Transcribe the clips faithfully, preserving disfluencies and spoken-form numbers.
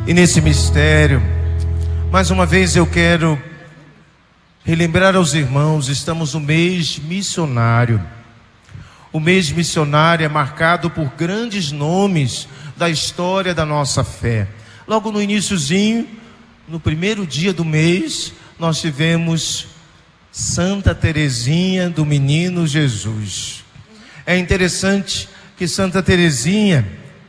E nesse mistério, mais uma vez eu quero relembrar aos irmãos, estamos no mês missionário. O mês missionário é marcado por grandes nomes da história da nossa fé. Logo no iniciozinho, no primeiro dia do mês, nós tivemos Santa Teresinha do Menino Jesus. É interessante que Santa Teresinha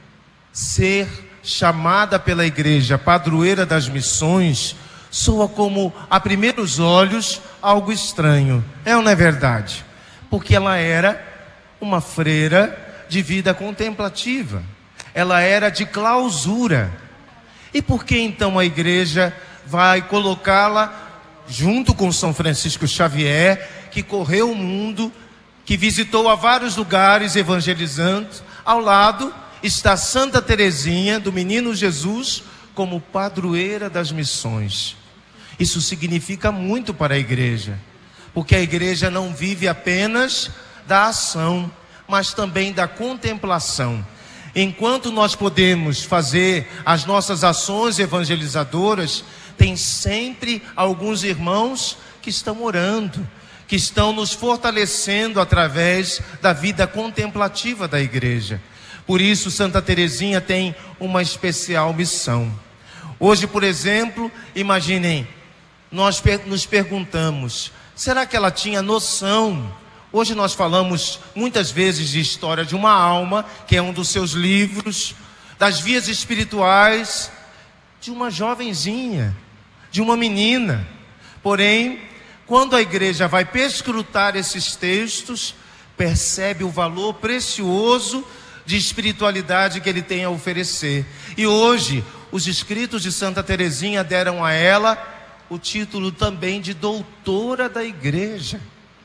ser chamada pela igreja padroeira das missões soa como, a primeiros olhos, algo estranho. É ou não é verdade? Porque ela era uma freira de vida contemplativa. Ela era de clausura. E por que então a igreja vai colocá-la junto com São Francisco Xavier, que correu o mundo, que visitou a vários lugares evangelizando? Ao lado está Santa Teresinha do Menino Jesus como padroeira das missões. Isso significa muito para a igreja, porque a igreja não vive apenas da ação, mas também da contemplação. Enquanto nós podemos fazer as nossas ações evangelizadoras, tem sempre alguns irmãos que estão orando, que estão nos fortalecendo através da vida contemplativa da igreja. Por isso, Santa Teresinha tem uma especial missão. Hoje, por exemplo, imaginem, nós nos perguntamos, será que ela tinha noção? Hoje nós falamos muitas vezes de História de uma Alma, que é um dos seus livros, das vias espirituais de uma jovenzinha, de uma menina. Porém, quando a igreja vai perscrutar esses textos, percebe o valor precioso de espiritualidade que ele tem a oferecer. E hoje, os escritos de Santa Teresinha deram a ela o título também de doutora da igreja.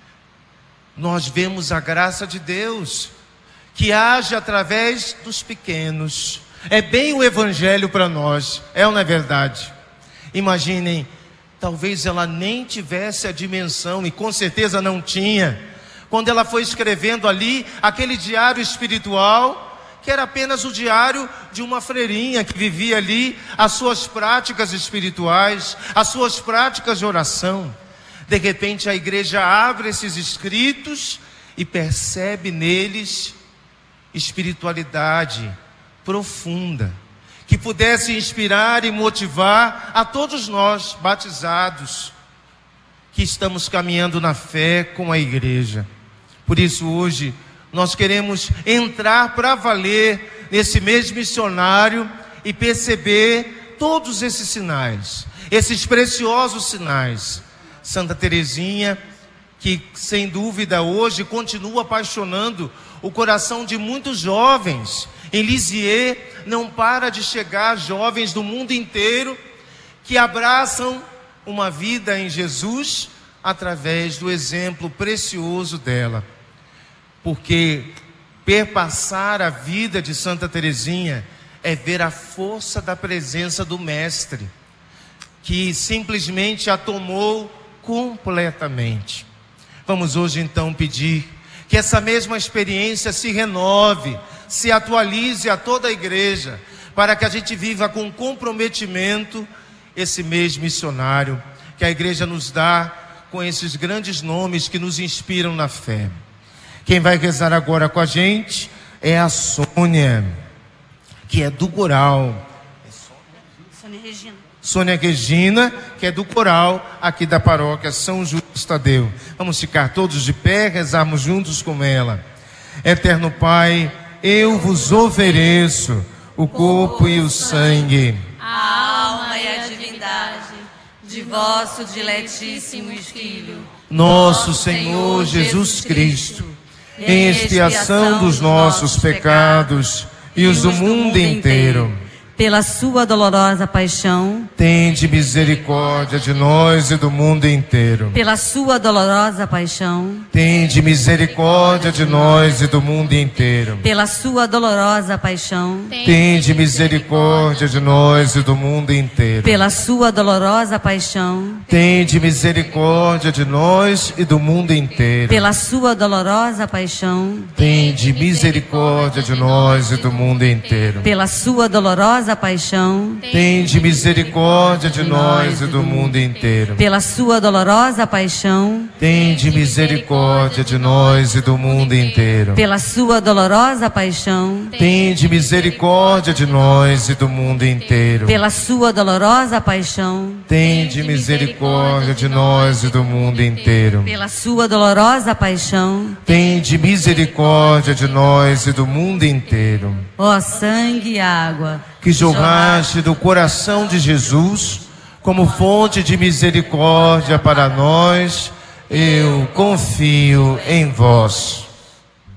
Nós vemos a graça de Deus, que age através dos pequenos. É bem o evangelho para nós, é ou não é verdade? Imaginem, talvez ela nem tivesse a dimensão, e com certeza não tinha, quando ela foi escrevendo ali aquele diário espiritual, que era apenas o diário de uma freirinha que vivia ali as suas práticas espirituais, as suas práticas de oração. De repente a igreja abre esses escritos e percebe neles espiritualidade profunda, que pudesse inspirar e motivar a todos nós batizados, que estamos caminhando na fé com a igreja. Por isso hoje nós queremos entrar para valer nesse mês missionário e perceber todos esses sinais, esses preciosos sinais. Santa Teresinha, que sem dúvida hoje continua apaixonando o coração de muitos jovens. Em Lisieux não para de chegar jovens do mundo inteiro que abraçam uma vida em Jesus através do exemplo precioso dela. Porque perpassar a vida de Santa Teresinha é ver a força da presença do Mestre, que simplesmente a tomou completamente. Vamos hoje então pedir que essa mesma experiência se renove, se atualize a toda a igreja, para que a gente viva com comprometimento esse mês missionário que a igreja nos dá com esses grandes nomes que nos inspiram na fé. Quem vai rezar agora com a gente é a Sônia, que é do coral. Sônia Regina. Sônia Regina, que é do coral aqui da paróquia São Judas Tadeu. Vamos ficar todos de pé, rezarmos juntos com ela. Eterno Pai, eu vos ofereço o corpo e o sangue, a alma e a divindade de vosso diletíssimo Filho, nosso Senhor Jesus Cristo, em expiação dos nossos pecados e os do mundo inteiro. Pela sua dolorosa paixão, tende misericórdia de nós e do mundo inteiro. Pela sua dolorosa paixão, tende misericórdia de nós e do mundo inteiro. Pela sua dolorosa paixão, tende misericórdia de nós e do mundo inteiro. Pela sua dolorosa paixão, tende misericórdia de nós e do mundo inteiro. Pela sua dolorosa paixão, tende misericórdia de nós e do mundo inteiro. Pela sua dolorosa dolorosa paixão, tende misericórdia de nós e do mundo inteiro. pela sua dolorosa paixão, Tende misericórdia de nós e do mundo inteiro. pela sua dolorosa paixão, Tende misericórdia de nós e do mundo inteiro. pela sua dolorosa paixão, Tende misericórdia de nós e do mundo inteiro. pela sua dolorosa paixão, Tende misericórdia de nós e do mundo inteiro. ó sangue e água, Que jorraste do coração de Jesus como fonte de misericórdia para nós, eu confio em vós.